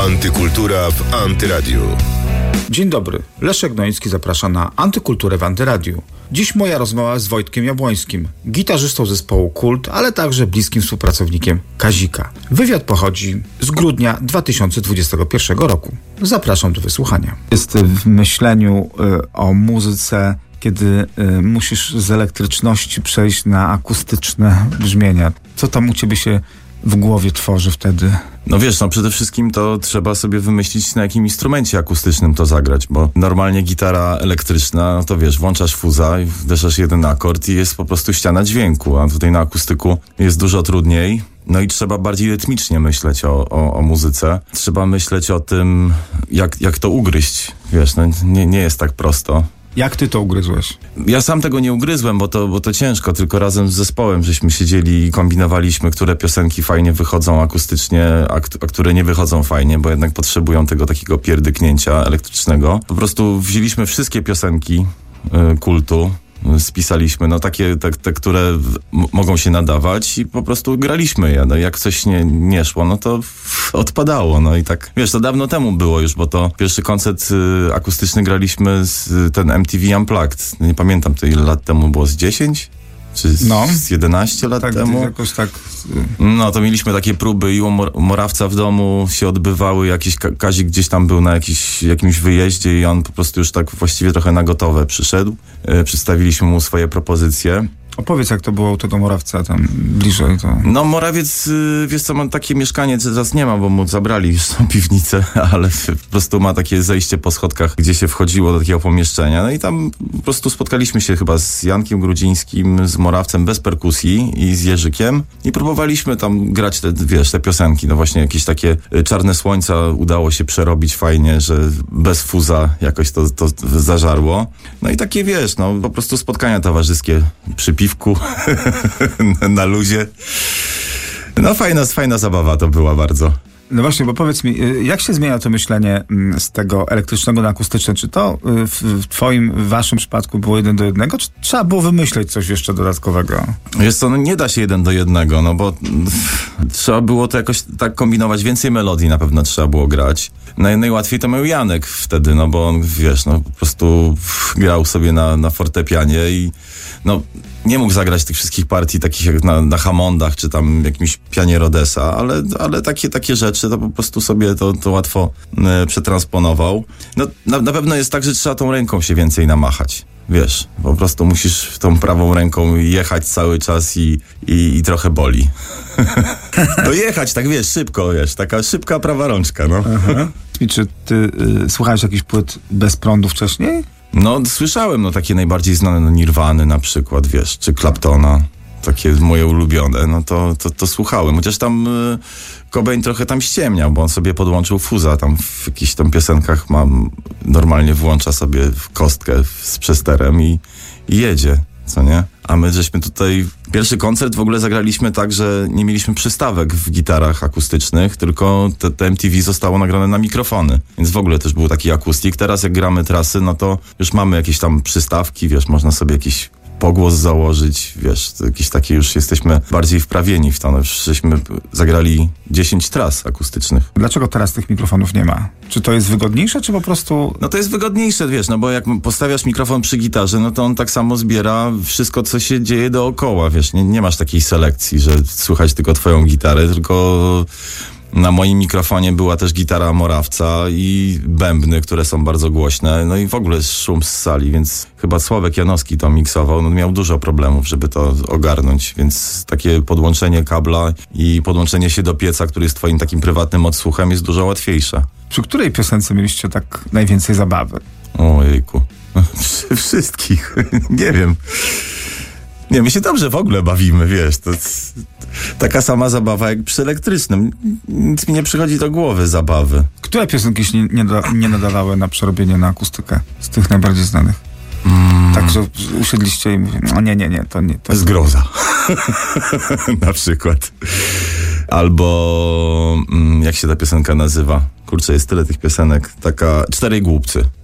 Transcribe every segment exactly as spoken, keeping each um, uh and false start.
Antykultura w Antyradiu. Dzień dobry. Leszek Noński zaprasza na Antykulturę w Antyradiu. Dziś moja rozmowa z Wojtkiem Jabłońskim, gitarzystą zespołu Kult, ale także bliskim współpracownikiem Kazika. Wywiad pochodzi z grudnia dwa tysiące dwudziestego pierwszego roku. Zapraszam do wysłuchania. Jest w myśleniu y, o muzyce, kiedy y, musisz z elektryczności przejść na akustyczne brzmienia. Co tam u ciebie się w głowie tworzy wtedy? No wiesz, no przede wszystkim to trzeba sobie wymyślić, na jakim instrumencie akustycznym to zagrać, bo normalnie gitara elektryczna, no to wiesz, włączasz fuza i wderzasz jeden akord i jest po prostu ściana dźwięku, a tutaj na akustyku jest dużo trudniej. No i trzeba bardziej rytmicznie myśleć o, o, o muzyce. Trzeba myśleć o tym, jak, jak to ugryźć. Wiesz, no nie, nie jest tak prosto. Jak ty to ugryzłeś? Ja sam tego nie ugryzłem, bo to, bo to ciężko, tylko razem z zespołem żeśmy siedzieli i kombinowaliśmy, które piosenki fajnie wychodzą akustycznie, a, a które nie wychodzą fajnie, bo jednak potrzebują tego takiego pierdyknięcia elektrycznego. Po prostu wzięliśmy wszystkie piosenki y, Kultu, spisaliśmy, no takie, te, te które w, m- mogą się nadawać i po prostu graliśmy je. No, jak coś nie, nie szło, no to f- odpadało. No i tak, wiesz, to dawno temu było już, bo to pierwszy koncert y, akustyczny graliśmy z y, ten M T V Unplugged. Nie pamiętam, to ile lat temu było, z dziesięć? Czy z, no, z jedenaście lat tak, temu? Jakoś tak. No to mieliśmy takie próby i u Mor- Morawca w domu się odbywały, jakiś Ka- Kazik gdzieś tam był na jakiś, jakimś wyjeździe i on po prostu już tak właściwie trochę na gotowe przyszedł. Yy, przedstawiliśmy mu swoje propozycje. Opowiedz, jak to było u tego Morawca tam bliżej. To... No Morawiec, yy, wiesz co, ma takie mieszkanie, teraz nie ma, bo mu zabrali już tą piwnicę, ale po prostu ma takie zejście po schodkach, gdzie się wchodziło do takiego pomieszczenia. No i tam po prostu spotkaliśmy się chyba z Jankiem Grudzińskim, z Morawcem bez perkusji i z Jerzykiem i próbowaliśmy tam grać te, wiesz, te piosenki. No właśnie jakieś takie Czarne Słońca udało się przerobić fajnie, że bez fuza jakoś to, to zażarło. No i takie, wiesz, no po prostu spotkania towarzyskie przy piwku na luzie. No fajna, fajna zabawa to była bardzo. No właśnie, bo powiedz mi, jak się zmienia to myślenie z tego elektrycznego na akustyczne? Czy to w, w twoim, w waszym przypadku było jeden do jednego, czy trzeba było wymyśleć coś jeszcze dodatkowego? Wiesz co, no nie da się jeden do jednego, no bo trzeba było to jakoś tak kombinować, więcej melodii na pewno trzeba było grać. Naj, najłatwiej to miał Janek wtedy, no bo on, wiesz, no po prostu grał sobie na, na fortepianie i no nie mógł zagrać tych wszystkich partii takich jak na, na Hammondach, czy tam jakimś pianie Rodesa, ale, ale takie, takie rzeczy to po prostu sobie to, to łatwo e, przetransponował. No na, na pewno jest tak, że trzeba tą ręką się więcej namachać. Wiesz, po prostu musisz tą prawą ręką jechać cały czas i, i, i trochę boli. No jechać, tak wiesz, szybko, wiesz, taka szybka prawa rączka, no. Aha. I czy ty y, słuchałeś jakichś płyt bez prądu wcześniej? No słyszałem, no takie najbardziej znane, no Nirwany na przykład, wiesz, czy Claptona, takie moje ulubione, no to, to, to słuchałem. Chociaż tam y, Cobain trochę tam ściemniał, bo on sobie podłączył fuza, tam w jakichś tam piosenkach mam, normalnie włącza sobie kostkę z przesterem i, i jedzie, co nie? A my żeśmy tutaj, pierwszy koncert w ogóle zagraliśmy tak, że nie mieliśmy przystawek w gitarach akustycznych, tylko te, te M T V zostało nagrane na mikrofony, więc w ogóle też był taki akustik. Teraz jak gramy trasy, no to już mamy jakieś tam przystawki, wiesz, można sobie jakiś pogłos założyć, wiesz, jakieś takie już jesteśmy bardziej wprawieni w to, no już żeśmy zagrali dziesięć tras akustycznych. Dlaczego teraz tych mikrofonów nie ma? Czy to jest wygodniejsze, czy po prostu... No to jest wygodniejsze, wiesz, no bo jak postawiasz mikrofon przy gitarze, no to on tak samo zbiera wszystko, co się dzieje dookoła, wiesz, nie, nie masz takiej selekcji, że słychać tylko twoją gitarę, tylko... Na moim mikrofonie była też gitara Morawca i bębny, które są bardzo głośne, no i w ogóle szum z sali, więc chyba Sławek Janowski to miksował, no miał dużo problemów, żeby to ogarnąć, więc takie podłączenie kabla i podłączenie się do pieca, który jest twoim takim prywatnym odsłuchem, jest dużo łatwiejsze. Przy której piosence mieliście tak najwięcej zabawy? Ojejku, przy wszystkich, nie wiem. Nie, my się dobrze w ogóle bawimy, wiesz, to jest taka sama zabawa jak przy elektrycznym. Nic mi nie przychodzi do głowy zabawy. Które piosenki się nie, nie, da, nie nadawały na przerobienie na akustykę z tych najbardziej znanych? Mm. Tak, że usiedliście i mówię, no nie, nie, nie, to nie. To Zgroza. Na przykład. Albo, jak się ta piosenka nazywa? Kurczę, jest tyle tych piosenek. Taka Czterej Głupcy.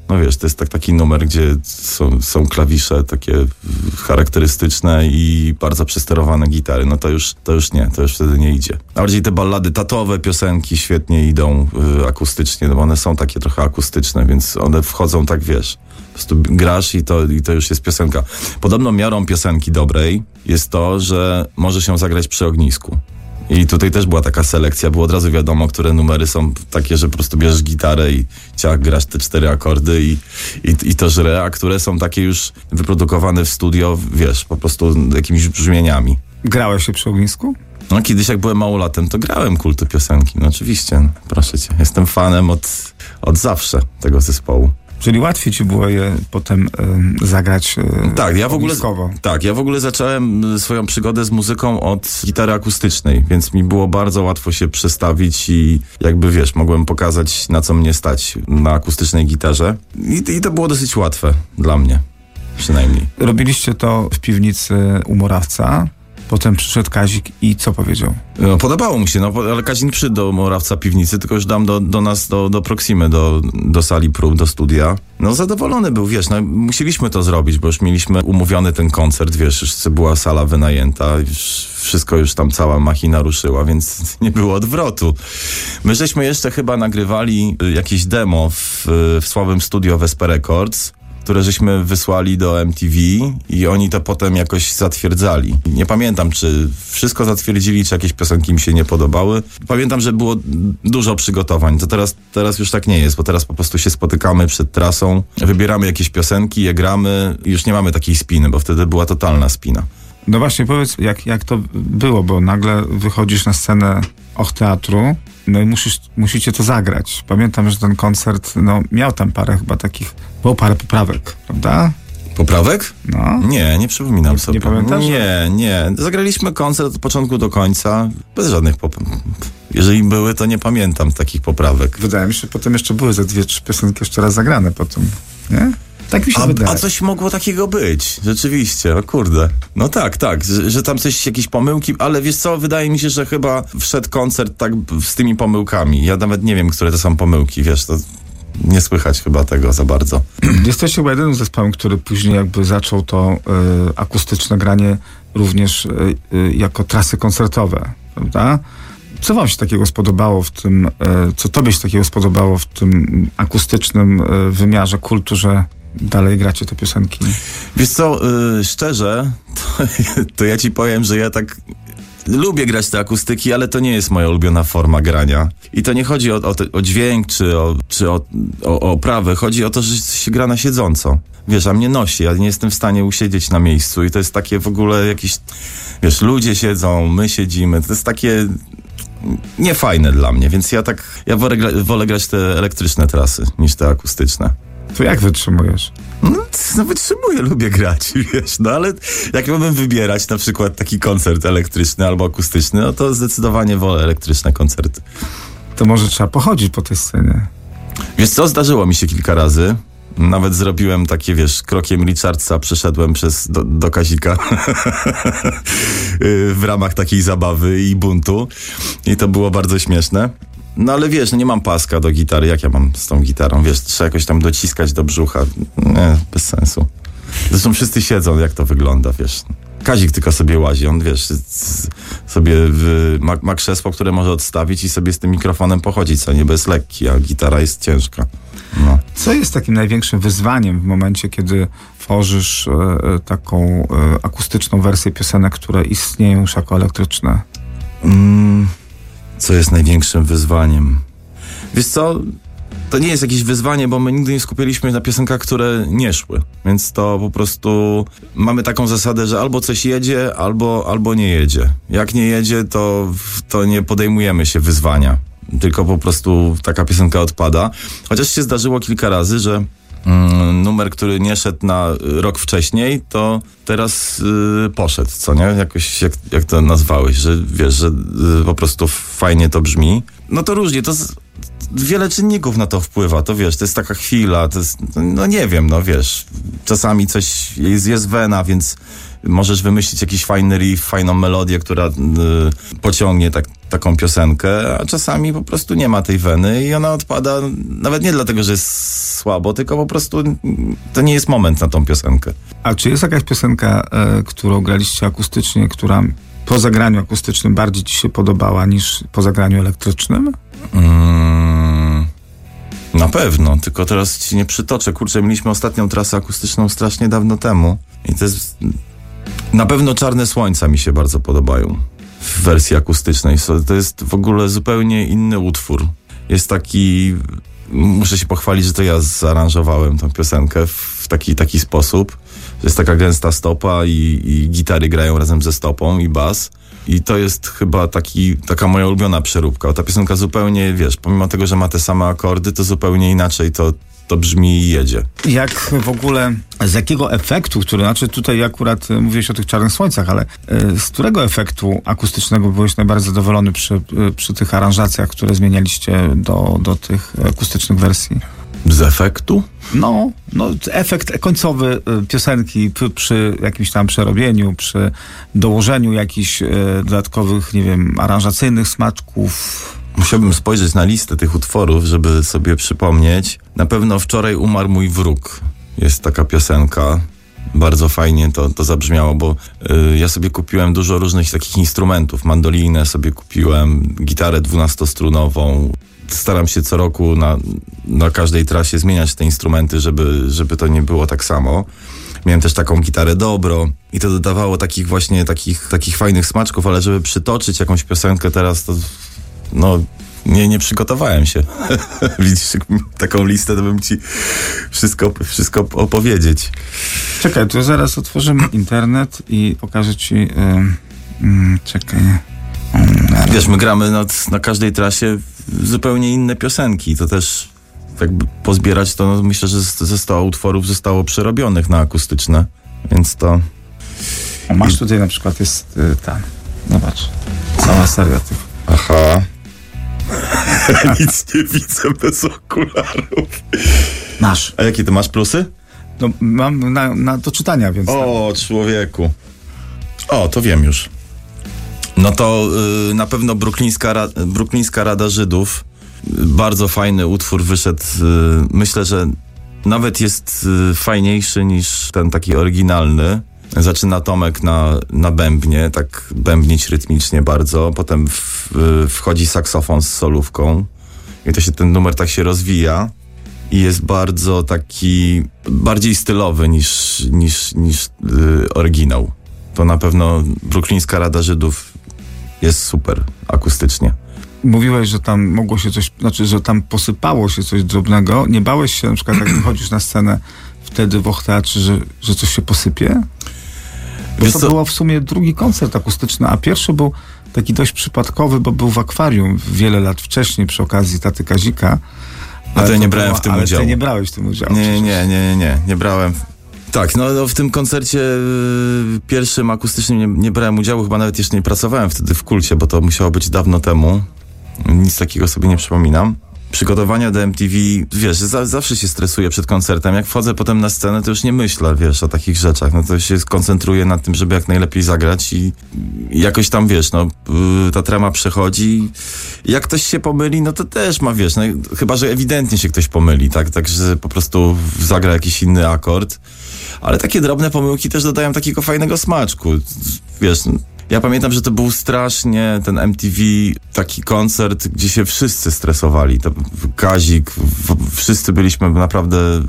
No wiesz, to jest tak, taki numer, gdzie są, są klawisze takie charakterystyczne i bardzo przesterowane gitary. No to już, to już nie, to już wtedy nie idzie. A bardziej te ballady tatowe, piosenki świetnie idą y, akustycznie, no bo one są takie trochę akustyczne, więc one wchodzą tak, wiesz, po prostu grasz i to, i to już jest piosenka. Podobną miarą piosenki dobrej jest to, że może się zagrać przy ognisku. I tutaj też była taka selekcja, było od razu wiadomo, które numery są takie, że po prostu bierzesz gitarę i ciach, grasz te cztery akordy i, i, i to żre, a które są takie już wyprodukowane w studio, wiesz, po prostu jakimiś brzmieniami. Grałeś się przy ognisku? No kiedyś jak byłem małolatem, to grałem kultu piosenki, no oczywiście, proszę cię. Jestem fanem od, od zawsze tego zespołu. Czyli łatwiej ci było je potem y, zagrać y, tak, ja w ogóle, ogniskowo. Tak, ja w ogóle zacząłem swoją przygodę z muzyką od gitary akustycznej, więc mi było bardzo łatwo się przestawić i jakby, wiesz, mogłem pokazać, na co mnie stać na akustycznej gitarze. I, i to było dosyć łatwe dla mnie, przynajmniej. Robiliście to w piwnicy u Morawca. Potem przyszedł Kazik i co powiedział? No, podobało mu się, no, ale Kazik nie przyszedł do Morawca piwnicy, tylko już dam do, do nas, do, do Proximy, do, do sali prób, do studia. No zadowolony był, wiesz, no, musieliśmy to zrobić, bo już mieliśmy umówiony ten koncert, wiesz, już była sala wynajęta, już wszystko już tam, cała machina ruszyła, więc nie było odwrotu. My żeśmy jeszcze chyba nagrywali jakieś demo w, w sławym studio Vesper Records, które żeśmy wysłali do M T V i oni to potem jakoś zatwierdzali. Nie pamiętam, czy wszystko zatwierdzili, czy jakieś piosenki mi się nie podobały. Pamiętam, że było dużo przygotowań. To teraz, teraz już tak nie jest, bo teraz po prostu się spotykamy przed trasą, wybieramy jakieś piosenki, je gramy i już nie mamy takiej spiny, bo wtedy była totalna spina. No właśnie, powiedz, jak, jak to było, bo nagle wychodzisz na scenę Och Teatru, no i musisz, musicie to zagrać. Pamiętam, że ten koncert, no miał tam parę chyba takich, było parę poprawek, prawda? Poprawek? No. Nie, nie przypominam nie, sobie. Nie pamiętasz? Nie, nie. Zagraliśmy koncert od początku do końca, bez żadnych poprawek. Jeżeli były, to nie pamiętam takich poprawek. Wydaje mi się, że potem jeszcze były ze dwie, trzy piosenki jeszcze raz zagrane potem, nie? Tak mi się a, wydaje. A coś mogło takiego być, rzeczywiście, o kurde. No tak, tak, że, że tam coś, jakieś pomyłki, ale wiesz co, wydaje mi się, że chyba wszedł koncert tak z tymi pomyłkami. Ja nawet nie wiem, które to są pomyłki, wiesz, to nie słychać chyba tego za bardzo. Jesteś chyba jedynym zespołem, który później jakby zaczął to y, akustyczne granie również y, y, jako trasy koncertowe, prawda? Co wam się takiego spodobało w tym, y, co tobie się takiego spodobało w tym akustycznym y, wymiarze kultu, że dalej gracie te piosenki? Wiesz co, yy, szczerze, to, to ja ci powiem, że ja tak lubię grać te akustyki, ale to nie jest moja ulubiona forma grania. I to nie chodzi o, o, te, o dźwięk, czy, o, czy o, o, o oprawę. Chodzi o to, że się gra na siedząco. Wiesz, a mnie nosi, ja nie jestem w stanie usiedzieć na miejscu i to jest takie w ogóle jakieś, wiesz, ludzie siedzą, my siedzimy, to jest takie niefajne dla mnie, więc ja tak, ja wolę, wolę grać te elektryczne trasy niż te akustyczne. To jak wytrzymujesz? No, no wytrzymuję, lubię grać, wiesz, no ale jak miałbym wybierać na przykład taki koncert elektryczny albo akustyczny, no to zdecydowanie wolę elektryczne koncerty. To może trzeba pochodzić po tej scenie. Wiesz co, zdarzyło mi się kilka razy. Nawet zrobiłem takie, wiesz, krokiem Richardsa przeszedłem przez do, do Kazika w ramach takiej zabawy i buntu. I to było bardzo śmieszne. No ale wiesz, no nie mam paska do gitary. Jak ja mam z tą gitarą? Wiesz, trzeba jakoś tam dociskać do brzucha. Nie, bez sensu. Zresztą wszyscy siedzą, jak to wygląda, wiesz. Kazik tylko sobie łazi, on wiesz, sobie w, ma, ma krzesło, które może odstawić i sobie z tym mikrofonem pochodzić, co nie, bo jest lekki, a gitara jest ciężka. No. Co jest takim największym wyzwaniem w momencie, kiedy tworzysz e, taką e, akustyczną wersję piosenek, które istnieją już jako elektryczne? Mm, co jest największym wyzwaniem? Wiesz co, to nie jest jakieś wyzwanie, bo my nigdy nie skupialiśmy na piosenkach, które nie szły. Więc to po prostu mamy taką zasadę, że albo coś jedzie, albo, albo nie jedzie. Jak nie jedzie, to, to nie podejmujemy się wyzwania. Tylko po prostu taka piosenka odpada. Chociaż się zdarzyło kilka razy, że mm, numer, który nie szedł na rok wcześniej, to teraz y, poszedł, co nie? Jakoś, jak, jak to nazwałeś, że wiesz, że y, po prostu fajnie to brzmi. No to różnie, to z, wiele czynników na to wpływa, to wiesz, to jest taka chwila, to jest, no nie wiem, no wiesz, czasami coś jest, jest wena, więc możesz wymyślić jakiś fajny riff, fajną melodię, która y, pociągnie tak taką piosenkę, a czasami po prostu nie ma tej weny i ona odpada nawet nie dlatego, że jest słabo, tylko po prostu to nie jest moment na tą piosenkę. A czy jest jakaś piosenka, e, którą graliście akustycznie, która po zagraniu akustycznym bardziej ci się podobała niż po zagraniu elektrycznym? Mm, na pewno, tylko teraz ci nie przytoczę. Kurczę, mieliśmy ostatnią trasę akustyczną strasznie dawno temu i to jest... Na pewno Czarne Słońca mi się bardzo podobają w wersji akustycznej. To jest w ogóle zupełnie inny utwór. Jest taki... Muszę się pochwalić, że to ja zaaranżowałem tę piosenkę w taki, taki sposób. Jest taka gęsta stopa i, i gitary grają razem ze stopą i bas. I to jest chyba taki, taka moja ulubiona przeróbka. Ta piosenka zupełnie, wiesz, pomimo tego, że ma te same akordy, to zupełnie inaczej to, to brzmi i jedzie. Jak w ogóle, z jakiego efektu, który, znaczy tutaj akurat y, mówiłeś o tych Czarnych Słońcach, ale y, z którego efektu akustycznego byłeś najbardziej zadowolony przy, y, przy tych aranżacjach, które zmienialiście do, do tych akustycznych wersji? Z efektu? No, no efekt końcowy y, piosenki p, przy jakimś tam przerobieniu, przy dołożeniu jakichś y, dodatkowych, nie wiem, aranżacyjnych smaczków. Musiałbym spojrzeć na listę tych utworów, żeby sobie przypomnieć. Na pewno Wczoraj umarł mój wróg. Jest taka piosenka. Bardzo fajnie to, to zabrzmiało, bo y, ja sobie kupiłem dużo różnych takich instrumentów. Mandolinę sobie kupiłem, gitarę dwunastostrunową. Staram się co roku na, na każdej trasie zmieniać te instrumenty, żeby, żeby to nie było tak samo. Miałem też taką gitarę dobro i to dodawało takich właśnie takich, takich fajnych smaczków, ale żeby przytoczyć jakąś piosenkę teraz, to no nie, nie przygotowałem się. Widzisz, taką listę to bym ci wszystko, wszystko opowiedzieć. Czekaj, to zaraz otworzymy internet i pokażę ci... Yy, yy, czekaj... Wiesz, my gramy na, na każdej trasie zupełnie inne piosenki. To też jakby pozbierać to, no, myślę, że ze sto utworów zostało przerobionych na akustyczne, więc to... O, masz tutaj na przykład jest y, ta, zobacz, cała seria tych. Aha. Nic nie widzę bez okularów. Masz. A jakie ty masz plusy? No, mam na, na do czytania, więc... O, człowieku. O, to wiem już. No to y, na pewno Brooklińska, Ra- Brooklińska Rada Żydów. Bardzo fajny utwór wyszedł. Y, myślę, że nawet jest y, fajniejszy niż ten taki oryginalny. Zaczyna Tomek na, na bębnie, tak bębnić rytmicznie bardzo. Potem w, y, wchodzi saksofon z solówką. I to się, ten numer tak się rozwija. I jest bardzo taki, bardziej stylowy niż, niż, niż y, oryginał. To na pewno Brooklińska Rada Żydów jest super akustycznie. Mówiłeś, że tam mogło się coś, znaczy, że tam posypało się coś drobnego. Nie bałeś się na przykład, jak wychodzisz na scenę wtedy w Och-Teatrze, że, że coś się posypie? Bo Wiesz to co? było w sumie drugi koncert akustyczny, a pierwszy był taki dość przypadkowy, bo był w akwarium wiele lat wcześniej przy okazji Taty Kazika. A to ja nie to brałem było, w tym ale udziału. ty nie brałeś w tym udziału. Nie, przecież. nie, nie, nie, nie, nie brałem. Tak, no, no w tym koncercie y, pierwszym akustycznym nie, nie brałem udziału, chyba nawet jeszcze nie pracowałem wtedy w Kulcie, bo to musiało być dawno temu. Nic takiego sobie nie przypominam. Przygotowania do M T V, wiesz, za, zawsze się stresuję przed koncertem. Jak wchodzę potem na scenę, to już nie myślę, wiesz, o takich rzeczach. No to się skoncentruję na tym, żeby jak najlepiej zagrać i, i jakoś tam, wiesz, no y, ta trema przechodzi. Jak ktoś się pomyli, no to też ma, wiesz, no, chyba że ewidentnie się ktoś pomyli, tak, tak, że po prostu zagra jakiś inny akord. Ale takie drobne pomyłki też dodają takiego fajnego smaczku. Wiesz, ja pamiętam, że to był strasznie ten M T V, taki koncert, gdzie się wszyscy stresowali. To Kazik, w, wszyscy byliśmy naprawdę y,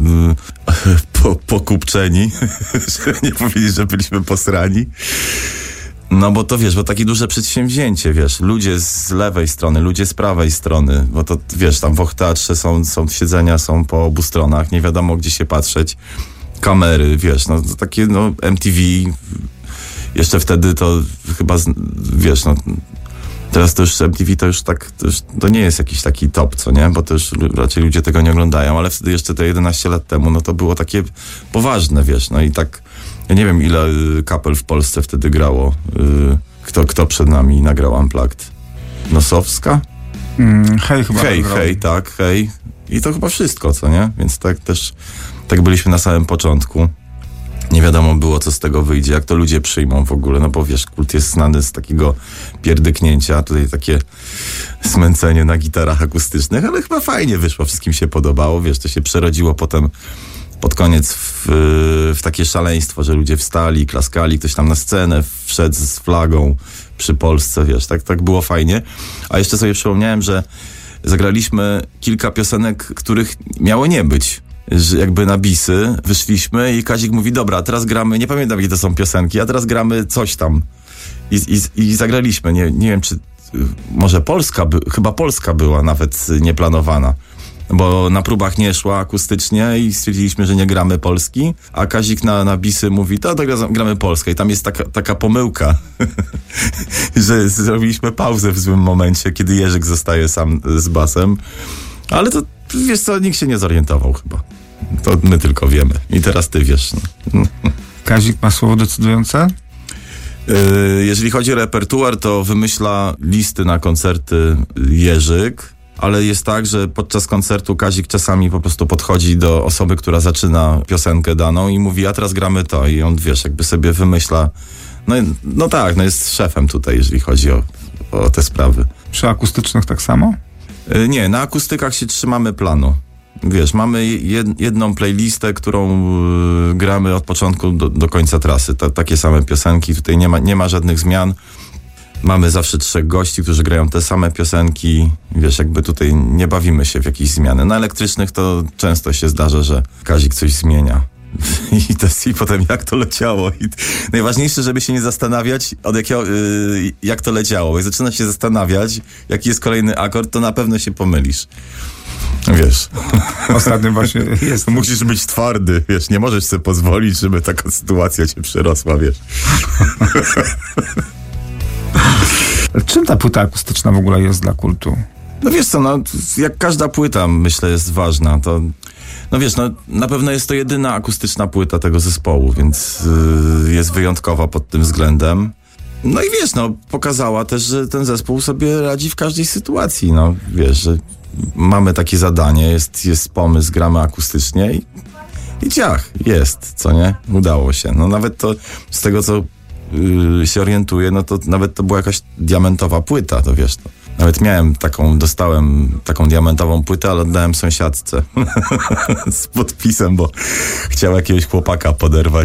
po, pokupczeni, żeby nie powiedzieć, że byliśmy posrani. No bo to wiesz, bo takie duże przedsięwzięcie, wiesz, ludzie z lewej strony, ludzie z prawej strony, bo to wiesz, tam w Och-Teatrze są, są siedzenia, są po obu stronach, nie wiadomo gdzie się patrzeć, kamery, wiesz, no to takie no M T V, jeszcze wtedy to chyba, wiesz, no teraz to już M T V to już tak, to, już, to nie jest jakiś taki top, co nie, bo to już raczej ludzie tego nie oglądają, ale wtedy jeszcze te jedenaście lat temu, no to było takie poważne, wiesz, no i tak, ja nie wiem ile y, kapel w Polsce wtedy grało, y, kto, kto przed nami nagrał Unplugged? Nosowska? Mm, hej chyba. Hej, nagrał. hej, tak, hej. I to chyba wszystko, co nie? Więc tak też, tak byliśmy na samym początku. Nie wiadomo było, co z tego wyjdzie, jak to ludzie przyjmą w ogóle, no bo wiesz, kult jest znany z takiego pierdyknięcia, tutaj takie smęcenie na gitarach akustycznych, ale chyba fajnie wyszło, wszystkim się podobało, wiesz, to się przerodziło potem pod koniec w, w takie szaleństwo, że ludzie wstali, klaskali, ktoś tam na scenę wszedł z flagą przy Polsce, wiesz, tak, tak było fajnie. A jeszcze sobie przypomniałem, że zagraliśmy kilka piosenek, których miało nie być. Że jakby na bisy wyszliśmy i Kazik mówi, dobra, teraz gramy, nie pamiętam jakie to są piosenki, a teraz gramy coś tam. I, i, i zagraliśmy, nie, nie wiem czy, może Polska, by, chyba Polska była nawet nieplanowana. Bo na próbach nie szła akustycznie i stwierdziliśmy, że nie gramy Polski, a Kazik na, na bisy mówi, to, to gramy Polskę i tam jest taka, taka pomyłka, że zrobiliśmy pauzę w złym momencie, kiedy Jerzyk zostaje sam z basem, ale to, wiesz co, nikt się nie zorientował chyba. To my tylko wiemy i teraz ty wiesz. Kazik ma słowo decydujące? Jeżeli chodzi o repertuar, to wymyśla listy na koncerty Jerzyk, ale jest tak, że podczas koncertu Kazik czasami po prostu podchodzi do osoby, która zaczyna piosenkę daną i mówi, a teraz gramy to i on, wiesz, jakby sobie wymyśla, no, no tak, no jest szefem tutaj, jeżeli chodzi o, o te sprawy. Przy akustycznych tak samo? Yy, nie, na akustykach się trzymamy planu. Wiesz, mamy jed, jedną playlistę, którą yy, gramy od początku do, do końca trasy. Ta, takie same piosenki, tutaj nie ma, nie ma żadnych zmian. Mamy zawsze trzech gości, którzy grają te same piosenki. Wiesz, jakby tutaj nie bawimy się w jakieś zmiany. Na elektrycznych to często się zdarza, że Kazik coś zmienia. I, to, I potem jak to leciało. I najważniejsze, żeby się nie zastanawiać, od jakiego, yy, jak to leciało. Jak zaczynasz się zastanawiać, jaki jest kolejny akord, to na pewno się pomylisz. Wiesz. Ostatnio właśnie jest. Musisz być twardy, wiesz, nie możesz sobie pozwolić, żeby taka sytuacja cię przerosła, wiesz. Czym ta płyta akustyczna w ogóle jest dla kultu? No wiesz co, no, jak każda płyta, myślę, jest ważna, to no wiesz, no na pewno jest to jedyna akustyczna płyta tego zespołu, więc yy, jest wyjątkowa pod tym względem. No i wiesz, no pokazała też, że ten zespół sobie radzi w każdej sytuacji, no wiesz, że mamy takie zadanie, jest, jest pomysł, gramy akustycznie i, i ciach, jest, co nie? Udało się. No nawet to z tego, co yy, się orientuję, no to nawet to była jakaś diamentowa płyta, to wiesz, to. Nawet miałem taką, dostałem taką diamentową płytę, ale oddałem sąsiadce z podpisem, bo chciał jakiegoś chłopaka poderwać.